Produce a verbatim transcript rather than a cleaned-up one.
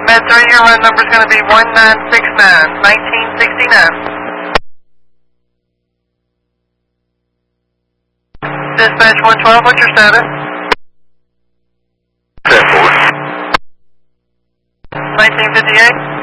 Med three, your line number is going to be one nine six nine, nineteen sixty-nine. Dispatch one twelve, what's your status? ten four. nineteen fifty-eight.